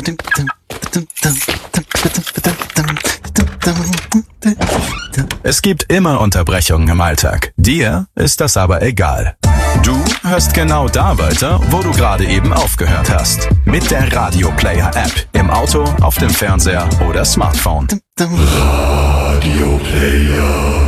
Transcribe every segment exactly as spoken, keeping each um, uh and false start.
Es gibt immer Unterbrechungen im Alltag. Dir ist das aber egal. Du hörst genau da weiter, wo du gerade eben aufgehört hast. Mit der Radio Player App. Im Auto, auf dem Fernseher oder Smartphone. Radio Player.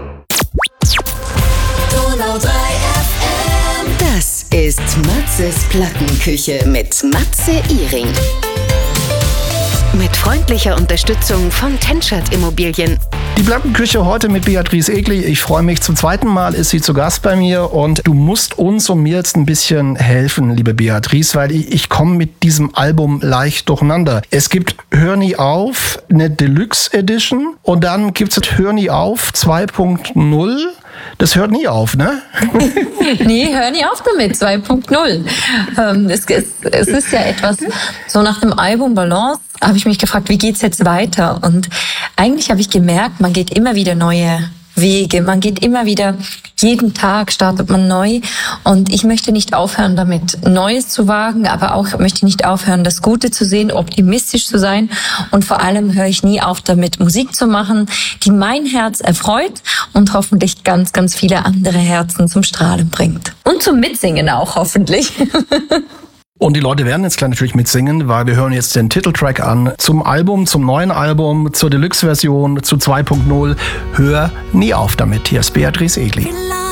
Das ist Matzes Plattenküche mit Matze Iring. Mit freundlicher Unterstützung von Tenschert Immobilien. Die Plattenküche heute mit Beatrice Egli. Ich freue mich, zum zweiten Mal ist sie zu Gast bei mir und du musst uns und mir jetzt ein bisschen helfen, liebe Beatrice, weil ich, ich komme mit diesem Album leicht durcheinander. Es gibt Hör nie auf, eine Deluxe Edition und dann gibt es Hör nie auf zwei Punkt null. Das hört nie auf, ne? Nee, hör nie auf damit, zwei Punkt null. Ähm, es, es, es ist ja etwas, so nach dem Album Balance habe ich mich gefragt, wie geht's jetzt weiter? Und eigentlich habe ich gemerkt, man geht immer wieder neue Wege, man geht immer wieder, jeden Tag startet man neu und ich möchte nicht aufhören damit, Neues zu wagen, aber auch möchte nicht aufhören, das Gute zu sehen, optimistisch zu sein und vor allem höre ich nie auf damit, Musik zu machen, die mein Herz erfreut und hoffentlich ganz, ganz viele andere Herzen zum Strahlen bringt. Und zum Mitsingen auch hoffentlich. Und die Leute werden jetzt gleich natürlich mitsingen, weil wir hören jetzt den Titeltrack an zum Album, zum neuen Album, zur Deluxe-Version, zu zwei Punkt null. Hör nie auf damit. Hier ist Beatrice Egli.